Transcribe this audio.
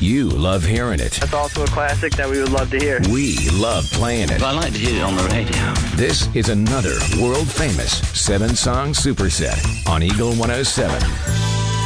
You love hearing it. That's also a classic that we would love to hear. We love playing it. I like to hear it on the radio. This is another world-famous 7-song superset on Eagle 107.